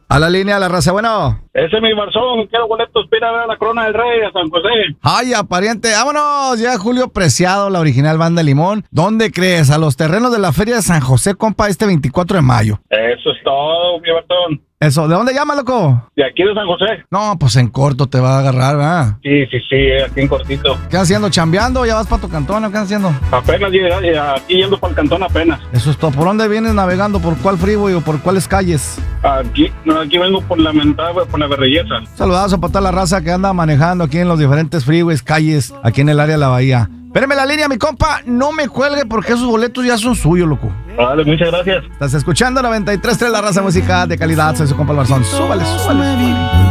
A la línea, la raza, bueno. Ese es mi Barzón, quiero boletos para ir a ver la Corona del Rey a San José. Ay, pariente, vámonos. Ya Julio Preciado, la original Banda Limón. ¿Dónde crees? A los terrenos de la Feria de San José, compa, este 24 de mayo. Eso es todo, mi Barzón. Eso, ¿de dónde llama, loco? De aquí de San José. No, pues en corto te va a agarrar, ¿verdad? Sí, aquí en cortito. ¿Qué andas haciendo? ¿Chambeando? ¿Ya vas para tu cantón o qué andas haciendo? Apenas aquí yendo para el cantón apenas. Eso es todo. ¿Por dónde vienes navegando? ¿Por cuál freeway o por cuáles calles? Aquí vengo por la Berreyesa. Saludazo para toda la raza que anda manejando aquí en los diferentes freeways, calles, aquí en el área de la bahía. Espérame la línea, mi compa, no me cuelgue porque esos boletos ya son suyos, loco. Vale, muchas gracias. Estás escuchando 93.3, la raza musical de calidad. Soy su compa el Barzón. Súbale.